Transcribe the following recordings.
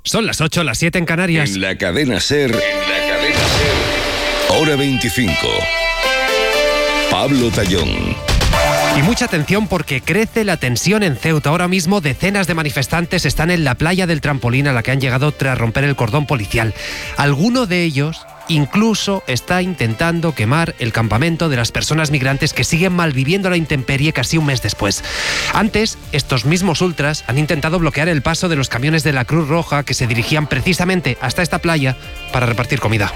Son las 8, las 7 en Canarias. En la cadena SER, hora 25. Pablo Tallón. Y mucha atención porque crece la tensión en Ceuta. Ahora mismo decenas de manifestantes están en la playa del Trampolín a la que han llegado tras romper el cordón policial. Alguno de ellos incluso está intentando quemar el campamento de las personas migrantes que siguen malviviendo la intemperie casi un mes después. Antes, estos mismos ultras han intentado bloquear el paso de los camiones de la Cruz Roja que se dirigían precisamente hasta esta playa para repartir comida.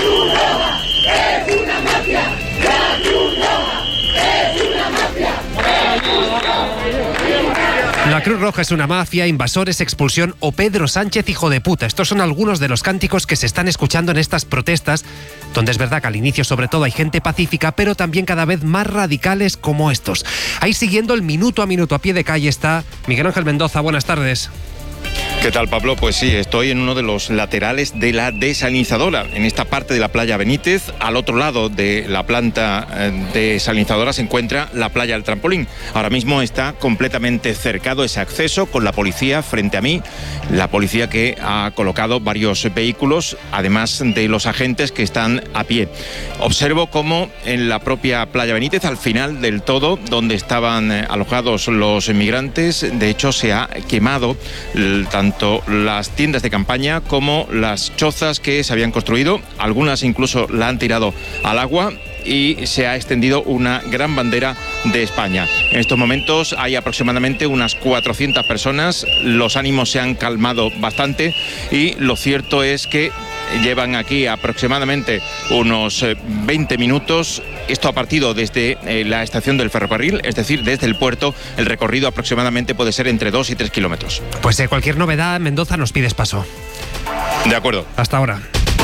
La Cruz Roja es una mafia, invasores, expulsión o Pedro Sánchez hijo de puta. Estos son algunos de los cánticos que se están escuchando en estas protestas, donde es verdad que al inicio sobre todo hay gente pacífica, pero también cada vez más radicales como estos. Ahí siguiendo el minuto a minuto a pie de calle está Miguel Ángel Mendoza. Buenas tardes. ¿Qué tal, Pablo? Pues sí, estoy en uno de los laterales de la desalinizadora, en esta parte de la playa Benítez. Al otro lado de la planta desalinizadora se encuentra la playa del Trampolín. Ahora mismo está completamente cercado ese acceso con la policía frente a mí, la policía que ha colocado varios vehículos, además de los agentes que están a pie. Observo cómo en la propia playa Benítez, al final del todo, donde estaban alojados los inmigrantes, de hecho se ha quemado tanto las tiendas de campaña como las chozas que se habían construido. Algunas incluso la han tirado al agua y se ha extendido una gran bandera de España. En estos momentos hay aproximadamente unas 400 personas. Los ánimos se han calmado bastante y lo cierto es que llevan aquí aproximadamente unos 20 minutos. Esto ha partido desde la estación del ferrocarril, es decir, desde el puerto. El recorrido aproximadamente puede ser entre 2 y 3 kilómetros. Pues cualquier novedad, Mendoza, nos pides paso. De acuerdo. Hasta ahora.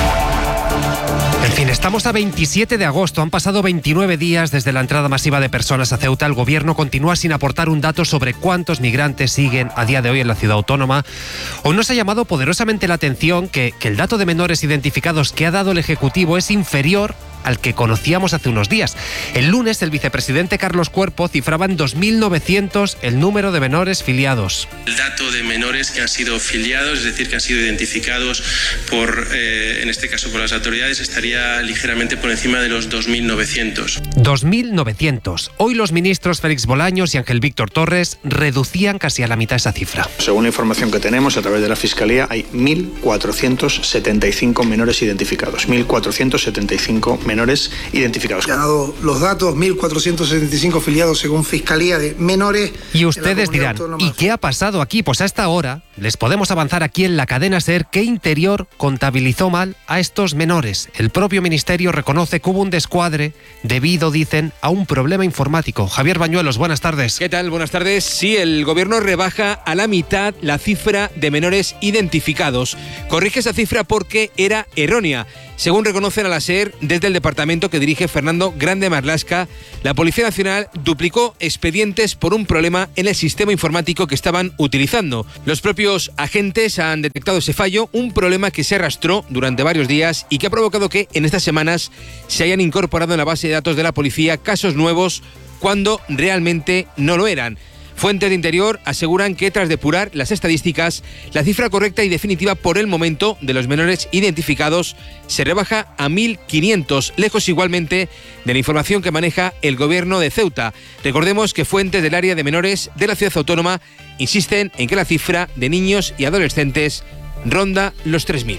En fin, estamos a 27 de agosto, han pasado 29 días desde la entrada masiva de personas a Ceuta. El gobierno continúa sin aportar un dato sobre cuántos migrantes siguen a día de hoy en la ciudad autónoma. Hoy nos ha llamado poderosamente la atención que el dato de menores identificados que ha dado el Ejecutivo es inferior al que conocíamos hace unos días. El lunes, el vicepresidente Carlos Cuerpo cifraba en 2.900 el número de menores filiados. El dato de menores que han sido filiados, es decir, que han sido identificados por, en este caso por las autoridades, estaría ligeramente por encima de los 2.900. 2.900. Hoy los ministros Félix Bolaños y Ángel Víctor Torres reducían casi a la mitad esa cifra. Según la información que tenemos a través de la Fiscalía, hay 1.475 menores identificados. 1.475 menores identificados. Han dado los datos, 1.475 filiados según Fiscalía de menores. Y ustedes dirán, ¿y qué ha pasado aquí? Pues a esta hora les podemos avanzar aquí en la cadena SER que Interior contabilizó mal a estos menores. El propio ministerio reconoce que hubo un descuadre debido, dicen, a un problema informático. Javier Bañuelos, buenas tardes. ¿Qué tal? Buenas tardes. Sí, el gobierno rebaja a la mitad la cifra de menores identificados. Corrige esa cifra porque era errónea. Según reconocen a la SER, desde el departamento que dirige Fernando Grande Marlasca, la Policía Nacional duplicó expedientes por un problema en el sistema informático que estaban utilizando. Los propios agentes han detectado ese fallo, un problema que se arrastró durante varios días y que ha provocado que en estas semanas se hayan incorporado en la base de datos de la policía casos nuevos cuando realmente no lo eran. Fuentes de Interior aseguran que tras depurar las estadísticas, la cifra correcta y definitiva por el momento de los menores identificados se rebaja a 1.500, lejos igualmente de la información que maneja el gobierno de Ceuta. Recordemos que fuentes del área de menores de la ciudad autónoma insisten en que la cifra de niños y adolescentes ronda los 3.000.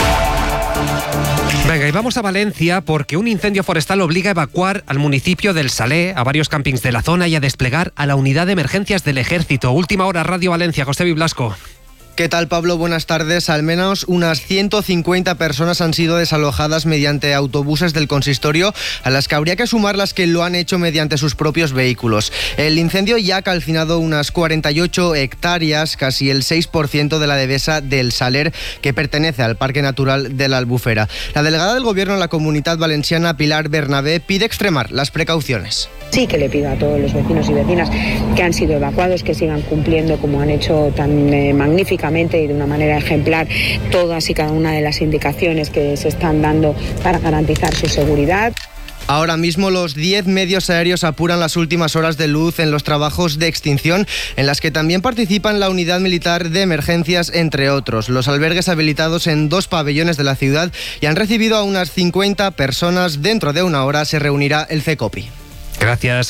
Venga, y vamos a Valencia porque un incendio forestal obliga a evacuar al municipio del Salé, a varios campings de la zona y a desplegar a la unidad de emergencias del Ejército. Última hora, Radio Valencia, José Blasco. ¿Qué tal, Pablo? Buenas tardes. Al menos unas 150 personas han sido desalojadas mediante autobuses del consistorio, a las que habría que sumar las que lo han hecho mediante sus propios vehículos. El incendio ya ha calcinado unas 48 hectáreas, casi el 6% de la devesa del Saler, que pertenece al Parque Natural de la Albufera. La delegada del Gobierno en la Comunidad Valenciana, Pilar Bernabé, pide extremar las precauciones. Sí que le pido a todos los vecinos y vecinas que han sido evacuados que sigan cumpliendo, como han hecho tan magníficamente y de una manera ejemplar, todas y cada una de las indicaciones que se están dando para garantizar su seguridad. Ahora mismo los 10 medios aéreos apuran las últimas horas de luz en los trabajos de extinción, en las que también participan la Unidad Militar de Emergencias, entre otros. Los albergues habilitados en 2 pabellones de la ciudad y han recibido a unas 50 personas. Dentro de una hora se reunirá el CECOPI. Gracias.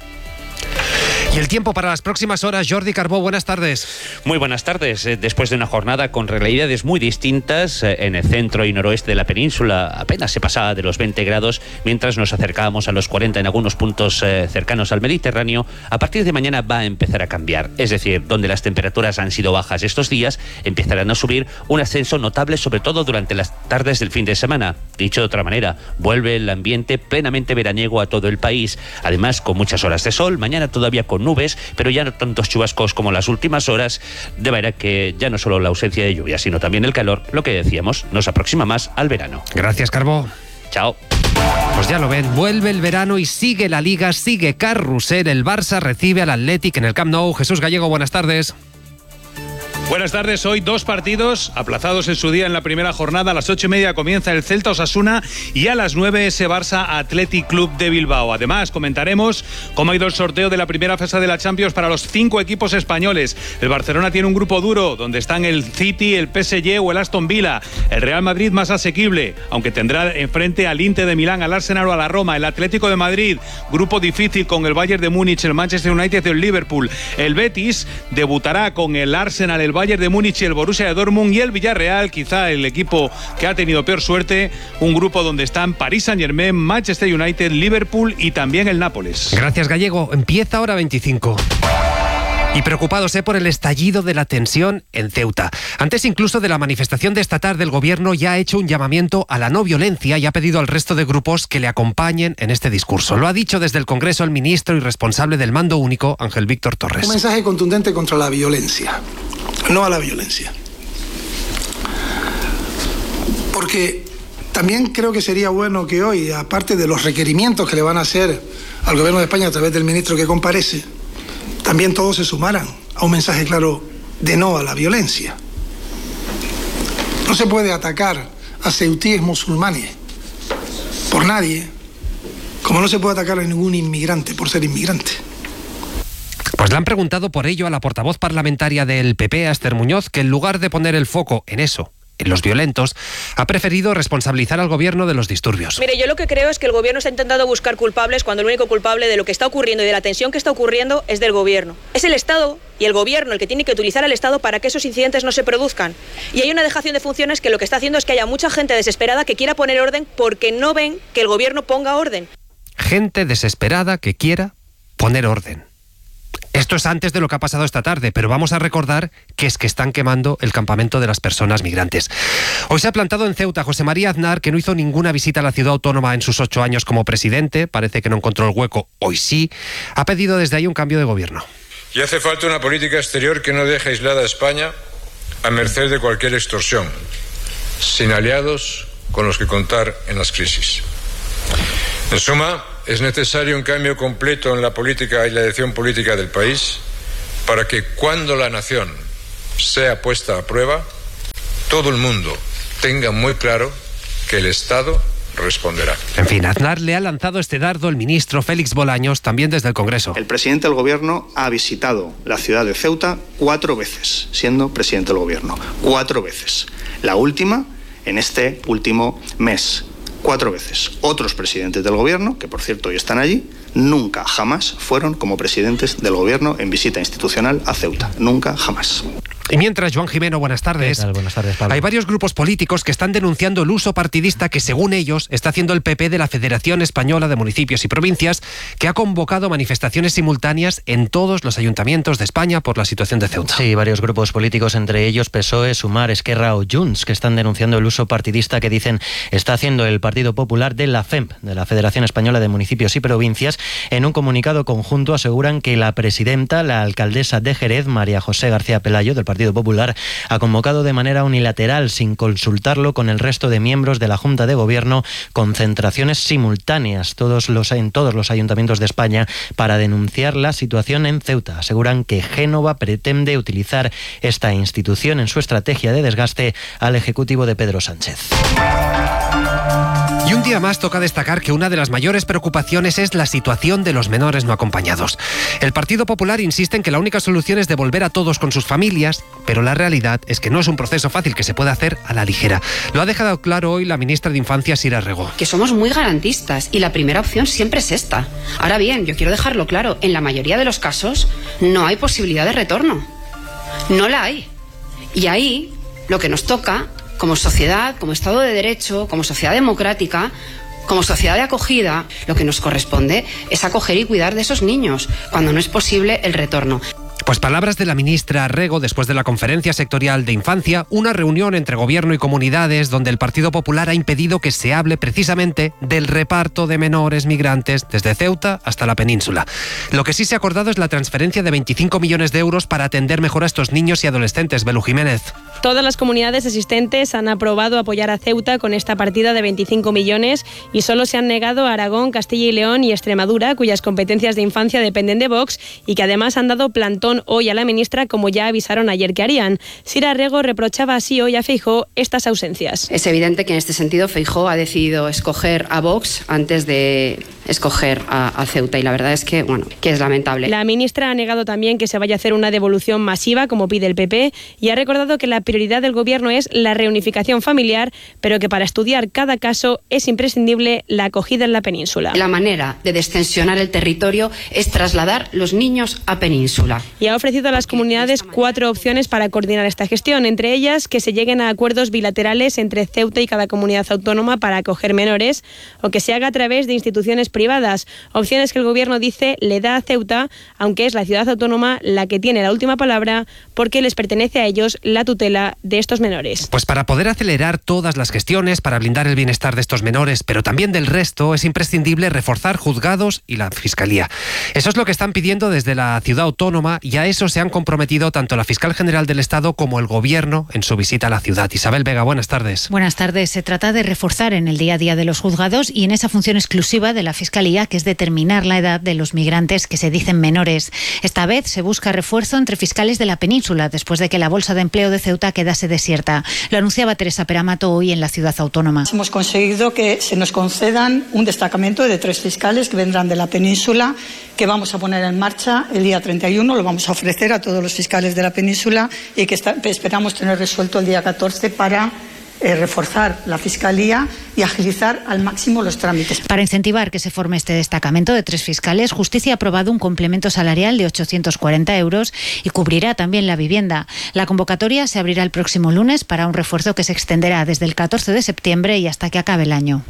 Y el tiempo para las próximas horas, Jordi Carbó, buenas tardes. Muy buenas tardes. Después de una jornada con realidades muy distintas, en el centro y noroeste de la península apenas se pasaba de los 20 grados, mientras nos acercábamos a los 40 en algunos puntos cercanos al Mediterráneo. A partir de mañana va a empezar a cambiar, es decir, donde las temperaturas han sido bajas estos días, empezarán a subir, un ascenso notable sobre todo durante las tardes del fin de semana. Dicho de otra manera, vuelve el ambiente plenamente veraniego a todo el país, además con muchas horas de sol, mañana todavía con nubes, pero ya no tantos chubascos como las últimas horas, de manera que ya no solo la ausencia de lluvia, sino también el calor, lo que decíamos, nos aproxima más al verano. Gracias, Carbó. Chao. Pues ya lo ven, vuelve el verano y sigue la Liga, sigue carrusel. El Barça recibe al Athletic en el Camp Nou. Jesús Gallego, buenas tardes. Buenas tardes, hoy 2 partidos aplazados en su día en la primera jornada. A las 8:30 comienza el Celta Osasuna y a las 9 ese Barça Athletic Club de Bilbao. Además, comentaremos cómo ha ido el sorteo de la primera fase de la Champions para los 5 equipos españoles. El Barcelona tiene un grupo duro donde están el City, el PSG o el Aston Villa. El Real Madrid más asequible, aunque tendrá enfrente al Inter de Milán, al Arsenal o a la Roma. El Atlético de Madrid, grupo difícil con el Bayern de Múnich, el Manchester United y el Liverpool. El Betis debutará con el Arsenal, el Bayern de Múnich y el Borussia de Dortmund, y el Villarreal, quizá el equipo que ha tenido peor suerte, un grupo donde están Paris Saint-Germain, Manchester United, Liverpool y también el Nápoles. Gracias, Gallego. Empieza hora 25. Y preocupados por el estallido de la tensión en Ceuta. Antes incluso de la manifestación de esta tarde, el gobierno ya ha hecho un llamamiento a la no violencia y ha pedido al resto de grupos que le acompañen en este discurso. Lo ha dicho desde el Congreso el ministro y responsable del Mando Único, Ángel Víctor Torres. Un mensaje contundente contra la violencia, no a la violencia. Porque también creo que sería bueno que hoy, aparte de los requerimientos que le van a hacer al gobierno de España a través del ministro que comparece, también todos se sumaran a un mensaje claro de no a la violencia. No se puede atacar a ceutíes musulmanes por nadie, como no se puede atacar a ningún inmigrante por ser inmigrante. Pues le han preguntado por ello a la portavoz parlamentaria del PP, a Esther Muñoz, que en lugar de poner el foco en eso, en los violentos, ha preferido responsabilizar al gobierno de los disturbios. Mire, yo lo que creo es que el gobierno está intentando buscar culpables cuando el único culpable de lo que está ocurriendo y de la tensión que está ocurriendo es del gobierno. Es el Estado y el gobierno el que tiene que utilizar al Estado para que esos incidentes no se produzcan. Y hay una dejación de funciones que lo que está haciendo es que haya mucha gente desesperada que quiera poner orden porque no ven que el gobierno ponga orden. Gente desesperada que quiera poner orden. Esto es antes de lo que ha pasado esta tarde, pero vamos a recordar que es que están quemando el campamento de las personas migrantes. Hoy se ha plantado en Ceuta José María Aznar, que no hizo ninguna visita a la ciudad autónoma en sus 8 años como presidente, parece que no encontró el hueco, hoy sí, ha pedido desde ahí un cambio de gobierno. Y hace falta una política exterior que no deje aislada a España a merced de cualquier extorsión, sin aliados con los que contar en las crisis. En suma, es necesario un cambio completo en la política y la dirección política del país para que cuando la nación sea puesta a prueba, todo el mundo tenga muy claro que el Estado responderá. En fin, Aznar le ha lanzado este dardo el ministro Félix Bolaños, también desde el Congreso. El presidente del Gobierno ha visitado la ciudad de Ceuta 4 veces, siendo presidente del Gobierno. 4 veces. La última en este último mes. 4 veces. Otros presidentes del gobierno, que por cierto hoy están allí, nunca, jamás fueron como presidentes del gobierno en visita institucional a Ceuta. Nunca, jamás. Y mientras, Joan Jimeno, buenas tardes. ¿Qué tal? Buenas tardes, Pablo. Hay varios grupos políticos que están denunciando el uso partidista que, según ellos, está haciendo el PP de la Federación Española de Municipios y Provincias, que ha convocado manifestaciones simultáneas en todos los ayuntamientos de España por la situación de Ceuta. Sí, varios grupos políticos, entre ellos PSOE, Sumar, Esquerra o Junts, que están denunciando el uso partidista que dicen está haciendo el Partido Popular de la FEMP, de la Federación Española de Municipios y Provincias. En un comunicado conjunto aseguran que la presidenta, la alcaldesa de Jerez, María José García Pelayo, del Partido Popular, ha convocado de manera unilateral, sin consultarlo con el resto de miembros de la Junta de Gobierno, concentraciones simultáneas en todos los ayuntamientos de España para denunciar la situación en Ceuta. Aseguran que Génova pretende utilizar esta institución en su estrategia de desgaste al Ejecutivo de Pedro Sánchez. Y un día más toca destacar que una de las mayores preocupaciones es la situación de los menores no acompañados. El Partido Popular insiste en que la única solución es devolver a todos con sus familias, pero la realidad es que no es un proceso fácil que se pueda hacer a la ligera. Lo ha dejado claro hoy la ministra de Infancia, Sira Rego. Que somos muy garantistas y la primera opción siempre es esta. Ahora bien, yo quiero dejarlo claro, en la mayoría de los casos no hay posibilidad de retorno. No la hay. Y ahí lo que nos toca, como sociedad, como Estado de Derecho, como sociedad democrática, como sociedad de acogida, lo que nos corresponde es acoger y cuidar de esos niños, cuando no es posible el retorno. Pues palabras de la ministra Rego después de la conferencia sectorial de infancia, una reunión entre gobierno y comunidades donde el Partido Popular ha impedido que se hable precisamente del reparto de menores migrantes desde Ceuta hasta la península. Lo que sí se ha acordado es la transferencia de 25 millones de euros para atender mejor a estos niños y adolescentes. Belu Jiménez. Todas las comunidades existentes han aprobado apoyar a Ceuta con esta partida de 25 millones y solo se han negado a Aragón, Castilla y León y Extremadura, cuyas competencias de infancia dependen de Vox y que además han dado plantón hoy a la ministra, como ya avisaron ayer que harían. Sira Rego reprochaba así hoy a Feijóo estas ausencias. Es evidente que en este sentido Feijóo ha decidido escoger a Vox antes de escoger a Ceuta y la verdad es que, que es lamentable. La ministra ha negado también que se vaya a hacer una devolución masiva como pide el PP y ha recordado que la prioridad del gobierno es la reunificación familiar, pero que para estudiar cada caso es imprescindible la acogida en la península. La manera de destensionar el territorio es trasladar los niños a península. Y ha ofrecido a las comunidades 4 opciones para coordinar esta gestión, entre ellas que se lleguen a acuerdos bilaterales entre Ceuta y cada comunidad autónoma para acoger menores o que se haga a través de instituciones privadas, opciones que el gobierno dice le da a Ceuta, aunque es la ciudad autónoma la que tiene la última palabra porque les pertenece a ellos la tutela de estos menores. Pues para poder acelerar todas las gestiones, para blindar el bienestar de estos menores, pero también del resto, es imprescindible reforzar juzgados y la Fiscalía. Eso es lo que están pidiendo desde la ciudad autónoma y a eso se han comprometido tanto la Fiscal General del Estado como el Gobierno en su visita a la ciudad. Isabel Vega, buenas tardes. Buenas tardes. Se trata de reforzar en el día a día de los juzgados y en esa función exclusiva de la Fiscalía, que es determinar la edad de los migrantes que se dicen menores. Esta vez se busca refuerzo entre fiscales de la península, después de que la bolsa de empleo de Ceuta quedase desierta. Lo anunciaba Teresa Peramato hoy en la ciudad autónoma. Hemos conseguido que se nos concedan un destacamento de 3 fiscales que vendrán de la península, que vamos a poner en marcha el día 31, lo vamos a ofrecer a todos los fiscales de la península y que esperamos tener resuelto el día 14 para reforzar la Fiscalía y agilizar al máximo los trámites. Para incentivar que se forme este destacamento de 3 fiscales, Justicia ha aprobado un complemento salarial de 840 euros y cubrirá también la vivienda. La convocatoria se abrirá el próximo lunes para un refuerzo que se extenderá desde el 14 de septiembre y hasta que acabe el año.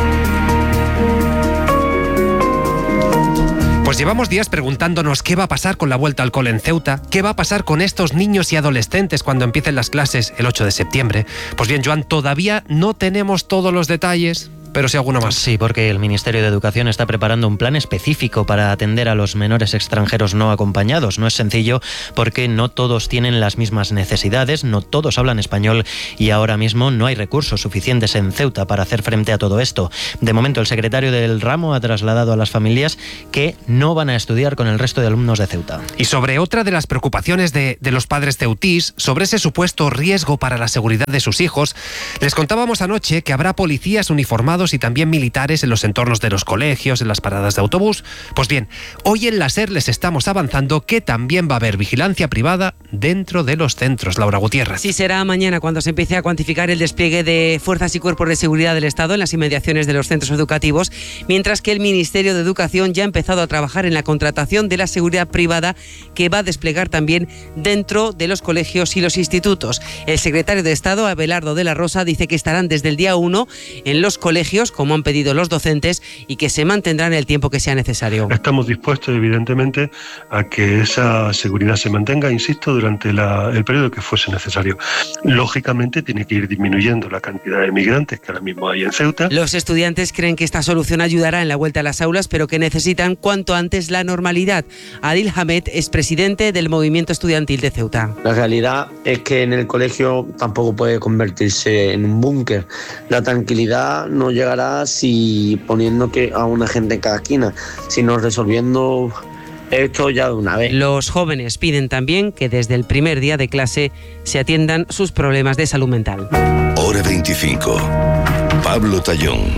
Pues llevamos días preguntándonos qué va a pasar con la vuelta al cole en Ceuta, qué va a pasar con estos niños y adolescentes cuando empiecen las clases el 8 de septiembre. Pues bien, Joan, todavía no tenemos todos los detalles, pero sí alguno más. Sí, porque el Ministerio de Educación está preparando un plan específico para atender a los menores extranjeros no acompañados. No es sencillo porque no todos tienen las mismas necesidades, no todos hablan español y ahora mismo no hay recursos suficientes en Ceuta para hacer frente a todo esto. De momento, el secretario del ramo ha trasladado a las familias que no van a estudiar con el resto de alumnos de Ceuta. Y sobre otra de las preocupaciones de los padres ceutís, sobre ese supuesto riesgo para la seguridad de sus hijos, les contábamos anoche que habrá policías uniformados y también militares en los entornos de los colegios, en las paradas de autobús. Pues bien, hoy en la SER les estamos avanzando que también va a haber vigilancia privada dentro de los centros. Laura Gutiérrez. Sí, será mañana cuando se empiece a cuantificar el despliegue de fuerzas y cuerpos de seguridad del Estado en las inmediaciones de los centros educativos, mientras que el Ministerio de Educación ya ha empezado a trabajar en la contratación de la seguridad privada que va a desplegar también dentro de los colegios y los institutos. El secretario de Estado, Abelardo de la Rosa, dice que estarán desde el día 1 en los colegios, como han pedido los docentes, y que se mantendrán el tiempo que sea necesario. Estamos dispuestos, evidentemente, a que esa seguridad se mantenga, insisto, durante el periodo que fuese necesario. Lógicamente, tiene que ir disminuyendo la cantidad de migrantes que ahora mismo hay en Ceuta. Los estudiantes creen que esta solución ayudará en la vuelta a las aulas, pero que necesitan cuanto antes la normalidad. Adil Hamed es presidente del movimiento estudiantil de Ceuta. La realidad es que en el colegio tampoco puede convertirse en un búnker. La tranquilidad no llegará si poniendo a una gente en cada esquina, sino resolviendo esto ya de una vez. Los jóvenes piden también que desde el primer día de clase se atiendan sus problemas de salud mental. Hora 25. Pablo Tallón.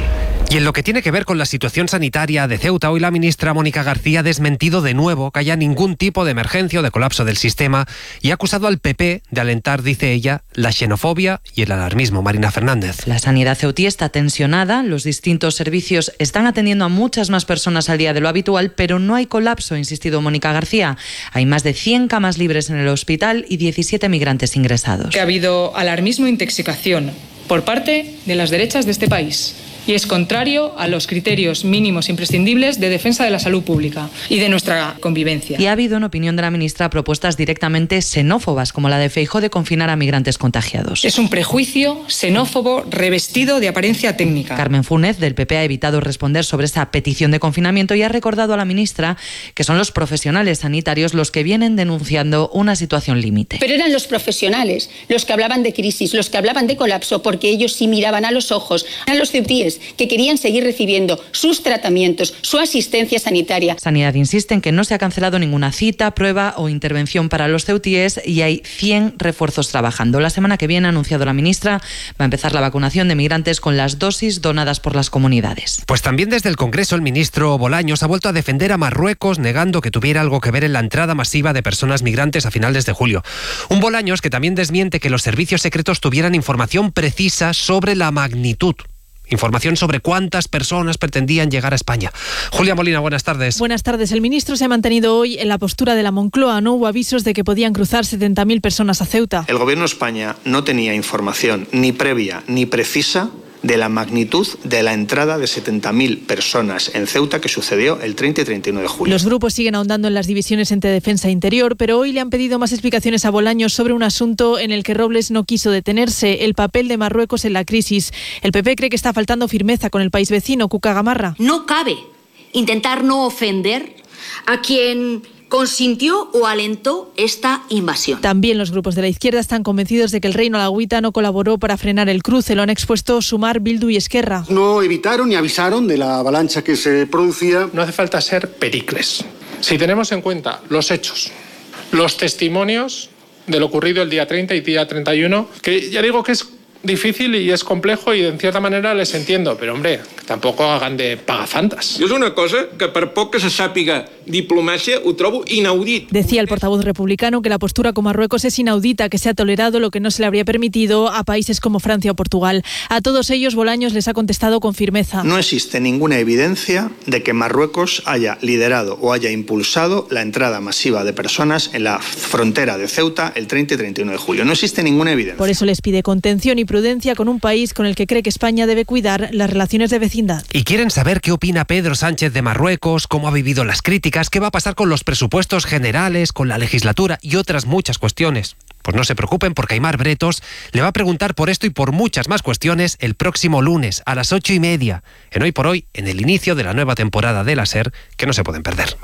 Y en lo que tiene que ver con la situación sanitaria de Ceuta, hoy la ministra Mónica García ha desmentido de nuevo que haya ningún tipo de emergencia o de colapso del sistema y ha acusado al PP de alentar, dice ella, la xenofobia y el alarmismo. Marina Fernández. La sanidad ceutí está tensionada, los distintos servicios están atendiendo a muchas más personas al día de lo habitual, pero no hay colapso, ha insistido Mónica García. Hay más de 100 camas libres en el hospital y 17 migrantes ingresados. Que ha habido alarmismo e intoxicación por parte de las derechas de este país. Y es contrario a los criterios mínimos imprescindibles de defensa de la salud pública y de nuestra convivencia. Y ha habido, en opinión de la ministra, propuestas directamente xenófobas, como la de Feijóo de confinar a migrantes contagiados. Es un prejuicio xenófobo revestido de apariencia técnica. Carmen Funes, del PP, ha evitado responder sobre esa petición de confinamiento y ha recordado a la ministra que son los profesionales sanitarios los que vienen denunciando una situación límite. Pero eran los profesionales los que hablaban de crisis, los que hablaban de colapso, porque ellos sí miraban a los ojos a los ceutíes que querían seguir recibiendo sus tratamientos, su asistencia sanitaria. Sanidad insiste en que no se ha cancelado ninguna cita, prueba o intervención para los ceutíes y hay 100 refuerzos trabajando. La semana que viene, ha anunciado la ministra, va a empezar la vacunación de migrantes con las dosis donadas por las comunidades. Pues también desde el Congreso el ministro Bolaños ha vuelto a defender a Marruecos, negando que tuviera algo que ver en la entrada masiva de personas migrantes a finales de julio. Un Bolaños que también desmiente que los servicios secretos tuvieran información precisa sobre la magnitud. Información sobre cuántas personas pretendían llegar a España. Julia Molina, buenas tardes. Buenas tardes. El ministro se ha mantenido hoy en la postura de la Moncloa. No hubo avisos de que podían cruzar 70.000 personas a Ceuta. El Gobierno de España no tenía información ni previa ni precisa de la magnitud de la entrada de 70.000 personas en Ceuta que sucedió el 30 y 31 de julio. Los grupos siguen ahondando en las divisiones entre defensa e interior, pero hoy le han pedido más explicaciones a Bolaños sobre un asunto en el que Robles no quiso detenerse, el papel de Marruecos en la crisis. El PP cree que está faltando firmeza con el país vecino. Cuca Gamarra. No cabe intentar no ofender a quien consintió o alentó esta invasión. También los grupos de la izquierda están convencidos de que el Reino Alagüita no colaboró para frenar el cruce. Lo han expuesto Sumar, Bildu y Esquerra. No evitaron ni avisaron de la avalancha que se producía. No hace falta ser Pericles. Si tenemos en cuenta los hechos, los testimonios de lo ocurrido el día 30 y día 31, que ya digo que es difícil y es complejo y en cierta manera les entiendo, pero hombre, tampoco hagan de pagafantas. És una cosa que per poc que se sàpiga diplomàcia ho trobo inaudit. Decía el portavoz republicano que la postura con Marruecos es inaudita, que se ha tolerado lo que no se le habría permitido a países como Francia o Portugal. A todos ellos Bolaños les ha contestado con firmeza. No existe ninguna evidencia de que Marruecos haya liderado o haya impulsado la entrada masiva de personas en la frontera de Ceuta el 30 y 31 de julio. No existe ninguna evidencia. Por eso les pide contención y prudencia con un país con el que cree que España debe cuidar las relaciones de vecindad. Y quieren saber qué opina Pedro Sánchez de Marruecos, cómo ha vivido las críticas, qué va a pasar con los presupuestos generales, con la legislatura y otras muchas cuestiones. Pues no se preocupen, porque Aimar Bretos le va a preguntar por esto y por muchas más cuestiones el próximo lunes a las 8:30, en Hoy por Hoy, en el inicio de la nueva temporada de la SER, que no se pueden perder.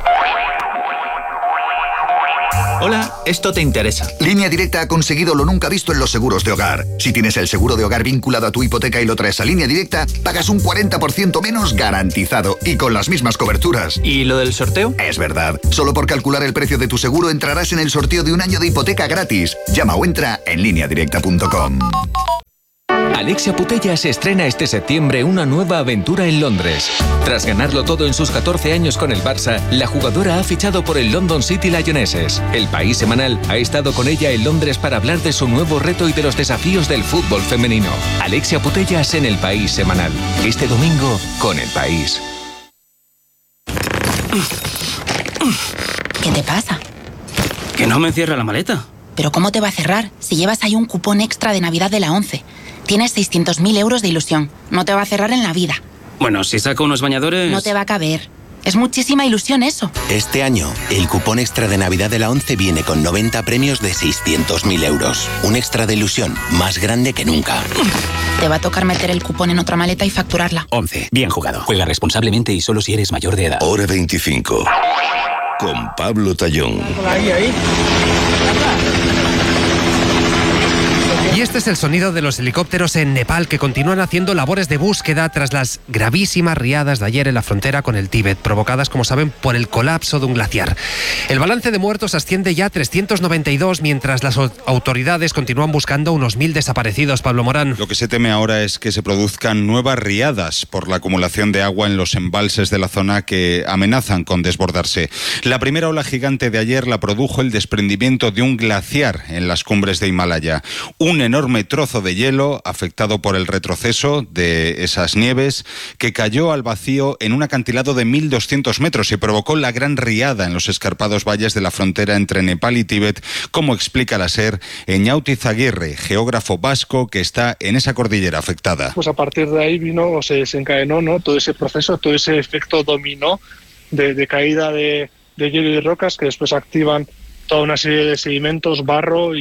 Hola, esto te interesa. Línea Directa ha conseguido lo nunca visto en los seguros de hogar. Si tienes el seguro de hogar vinculado a tu hipoteca y lo traes a Línea Directa, pagas un 40% menos garantizado y con las mismas coberturas. ¿Y lo del sorteo? Es verdad. Solo por calcular el precio de tu seguro entrarás en el sorteo de un año de hipoteca gratis. Llama o entra en lineadirecta.com. Alexia Putellas estrena este septiembre una nueva aventura en Londres. Tras ganarlo todo en sus 14 años con el Barça, la jugadora ha fichado por el London City Lionesses. El País Semanal ha estado con ella en Londres para hablar de su nuevo reto y de los desafíos del fútbol femenino. Alexia Putellas en el País Semanal. Este domingo con El País. ¿Qué te pasa? Que no me cierra la maleta. ¿Pero cómo te va a cerrar si llevas ahí un cupón extra de Navidad de la 11? Tienes 600.000 euros de ilusión. No te va a cerrar en la vida. Bueno, si saco unos bañadores... No te va a caber. Es muchísima ilusión eso. Este año, el cupón extra de Navidad de la 11 viene con 90 premios de 600.000 euros. Un extra de ilusión más grande que nunca. Te va a tocar meter el cupón en otra maleta y facturarla. 11. Bien jugado. Juega responsablemente y solo si eres mayor de edad. Hora 25. Con Pablo Tallón. Y este es el sonido de los helicópteros en Nepal que continúan haciendo labores de búsqueda tras las gravísimas riadas de ayer en la frontera con el Tíbet, provocadas, como saben, por el colapso de un glaciar. El balance de muertos asciende ya a 392, mientras las autoridades continúan buscando unos 1.000 desaparecidos. Pablo Morán. Lo que se teme ahora es que se produzcan nuevas riadas por la acumulación de agua en los embalses de la zona que amenazan con desbordarse. La primera ola gigante de ayer la produjo el desprendimiento de un glaciar en las cumbres de Himalaya. Un enorme trozo de hielo afectado por el retroceso de esas nieves que cayó al vacío en un acantilado de 1.200 metros y provocó la gran riada en los escarpados valles de la frontera entre Nepal y Tíbet, como explica la SER Eñauti Zaguirre, geógrafo vasco que está en esa cordillera afectada. Pues a partir de ahí se desencadenó, ¿no?, todo ese proceso, todo ese efecto dominó de caída de hielo y rocas que después activan toda una serie de sedimentos, barro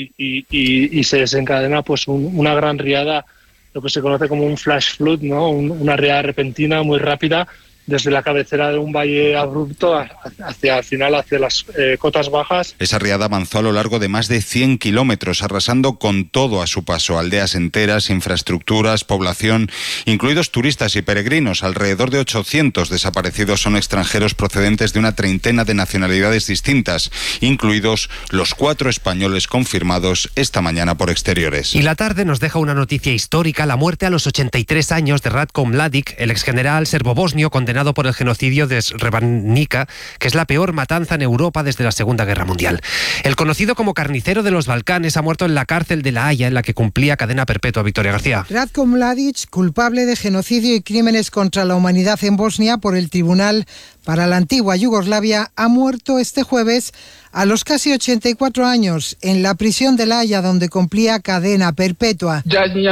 y se desencadena pues una gran riada, lo que se conoce como un flash flood, ¿no? Una riada repentina muy rápida desde la cabecera de un valle abrupto hacia al final, hacia las cotas bajas. Esa riada avanzó a lo largo de más de 100 kilómetros, arrasando con todo a su paso, aldeas enteras, infraestructuras, población, incluidos turistas y peregrinos. Alrededor de 800 desaparecidos son extranjeros procedentes de una treintena de nacionalidades distintas, incluidos los 4 españoles confirmados esta mañana por exteriores. Y la tarde nos deja una noticia histórica: la muerte a los 83 años de Ratko Mladic, el exgeneral serbo-bosnio condenado por el genocidio de Srebrenica, que es la peor matanza en Europa desde la Segunda Guerra Mundial. El conocido como carnicero de los Balcanes ha muerto en la cárcel de La Haya, en la que cumplía cadena perpetua. Victoria García. Ratko Mladic, culpable de genocidio y crímenes contra la humanidad en Bosnia por el Tribunal para la antigua Yugoslavia, ha muerto este jueves a los casi 84 años en la prisión de La Haya, donde cumplía cadena perpetua.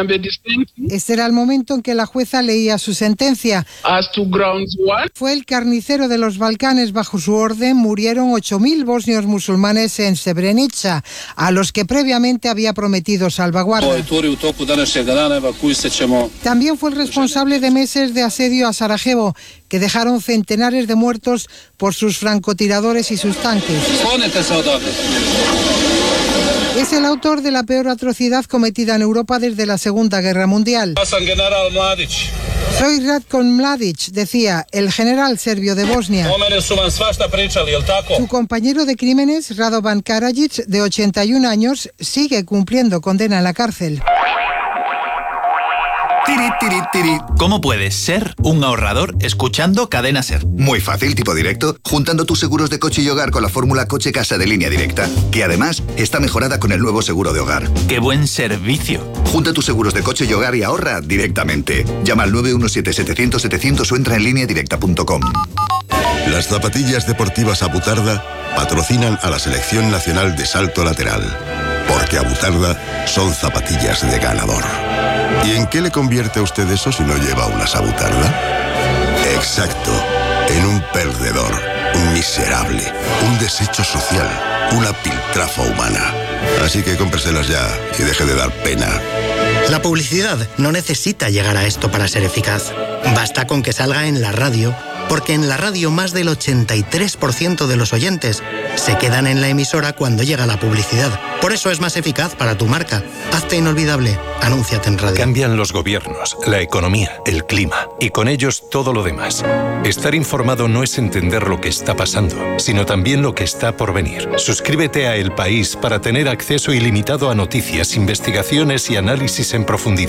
Este era el momento en que la jueza leía su sentencia. Fue el carnicero de los Balcanes. Bajo su orden murieron 8.000 bosnios musulmanes en Srebrenica, a los que previamente había prometido salvaguarda. También fue el responsable de meses de asedio a Sarajevo, que dejaron centenares de muertos por sus francotiradores y sus tanques. Es el autor de la peor atrocidad cometida en Europa desde la Segunda Guerra Mundial. Soy Ratko Mladic, decía el general serbio de Bosnia. Su compañero de crímenes, Radovan Karadzic, de 81 años, sigue cumpliendo condena en la cárcel. ¿Cómo puedes ser un ahorrador escuchando Cadena SER? Muy fácil, tipo directo, juntando tus seguros de coche y hogar con la fórmula Coche Casa de Línea Directa, que además está mejorada con el nuevo seguro de hogar. ¡Qué buen servicio! Junta tus seguros de coche y hogar y ahorra directamente. Llama al 917-700-700 o entra en lineadirecta.com. Las zapatillas deportivas Abutarda patrocinan a la Selección Nacional de Salto Lateral, porque Abutarda son zapatillas de ganador. ¿Y en qué le convierte a usted eso si no lleva una Abutarda? Exacto, en un perdedor, un miserable, un desecho social, una piltrafa humana. Así que cómpreselas ya y deje de dar pena. La publicidad no necesita llegar a esto para ser eficaz. Basta con que salga en la radio, porque en la radio más del 83% de los oyentes se quedan en la emisora cuando llega la publicidad. Por eso es más eficaz para tu marca. Hazte inolvidable. Anúnciate en radio. Cambian los gobiernos, la economía, el clima y con ellos todo lo demás. Estar informado no es entender lo que está pasando, sino también lo que está por venir. Suscríbete a El País para tener acceso ilimitado a noticias, investigaciones y análisis en profundidad.